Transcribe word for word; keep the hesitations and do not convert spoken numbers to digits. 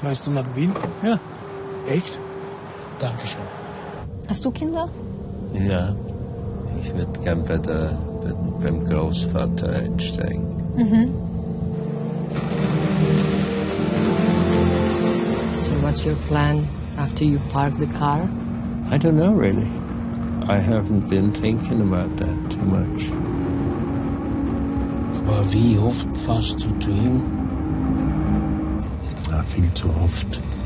Weißt du nach Wien? Ja. Echt? Dankeschön. Hast du Kinder? Ja. Ich würde gern bei der, bei, beim Großvater einsteigen. Mhm. So what's your plan after you park the car? I don't know really. I haven't been thinking about that too much. Aber wie oft fährst du zu ihm? Ja, viel zu oft.